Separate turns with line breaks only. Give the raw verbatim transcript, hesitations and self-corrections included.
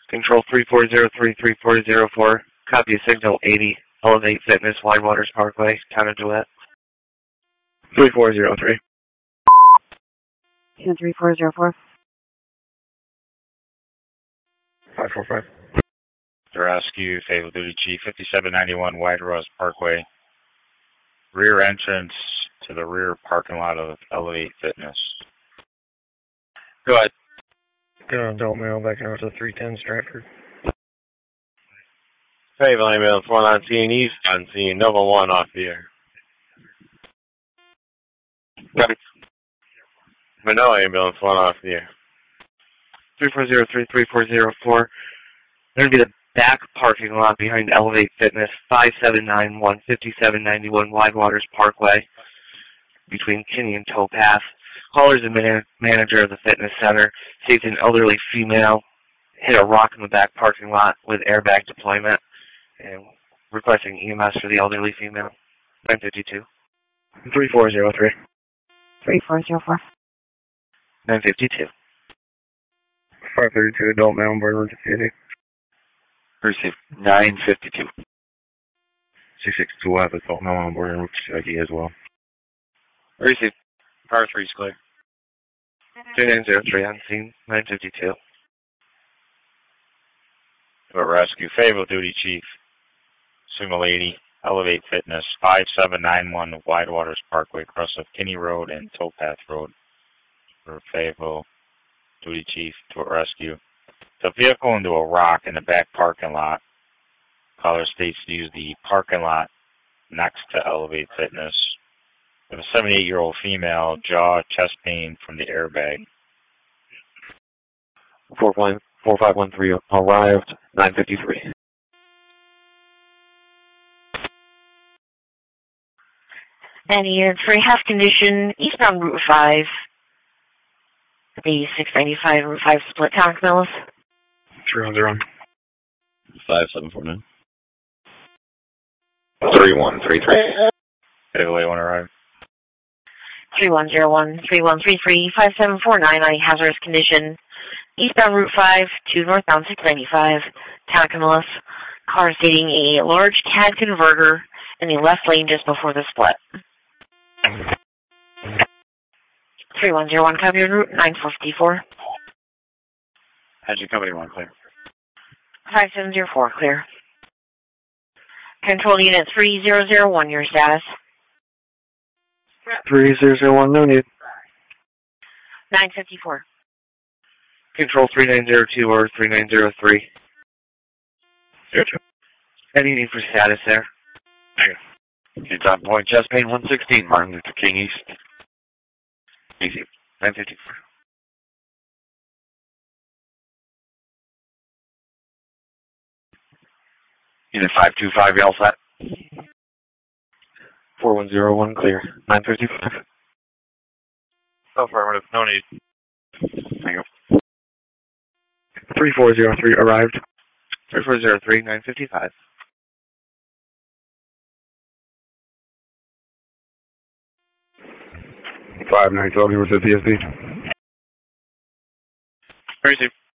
Control three four zero three, three four zero four. Copy of signal eighty. Elevate Fitness, Widewaters Parkway, Town of Gillette. three four zero three.
three four zero four.
five four five.
To rescue, Fayetteville Duty Chief, fifty-seven ninety-one Widewaters Parkway. Rear entrance to the rear parking lot of Elevate Fitness.
Go ahead.
Go adult male back north of three ten Stratford.
Fayetteville Ambulance one on scene, east on scene, Nova one off the air. Copy. Manila Ambulance one off the air. three four zero three, three four zero four. They're going to be the back parking lot behind Elevate Fitness, five seven nine one, fifty-seven ninety-one Widewaters Parkway, between Kinney and Towpath. Caller is the man manager of the fitness center. Sees an elderly female hit a rock in the back parking lot with airbag deployment, and requesting E M S for the elderly female. nine fifty-two. three four zero three.
three four zero four.
nine fifty-two.
five thirty-two adult male on board emergency.
Receive. nine fifty-two.
six six two F adult male on board emergency I D as well.
Receive. Car three is clear. two nine zero three on scene, nine fifty-two.
To rescue, Fayetteville Duty Chief, Signal eighty, Elevate Fitness, five seven nine one Widewaters Parkway, across of Kinney Road and Towpath Road. For Fayetteville Duty Chief, to rescue. The vehicle into a rock in the back parking lot. Caller states to use the parking lot next to Elevate Fitness. We have a seventy-eight-year-old female, jaw, chest pain from the airbag.
four five one three arrived, nine fifty-three.
And unit three, half condition, eastbound Route five. The six ninety-five Route five split, Town Camillus.
three one zero one.
five seven four nine. three one three three.
Fayetteville one arrived.
three one zero one, three one three three, five seven four nine on a hazardous condition. Eastbound Route five to northbound six ninety-five, Town Camillus. Car stating a large C A D converter in the left lane just before the split. three one zero one, copy on route nine fifty-four.
Engine Company one clear.
five seven zero four, clear. Control unit three zero zero one, your status.
three zero zero one, no need.
nine fifty-four.
Control three nine zero two or three nine zero three.
Zero two.
Any need for status there? It's on point, chest pain one sixteen, Martin Luther King East. Easy. nine fifty-four. Unit five two five, you all set? four one zero one, clear. nine fifty-five. Affirmative, no need. Thank you. three four zero three arrived. three four zero three, nine fifty-five.
five nine twelve, you were at P S D.
Receive.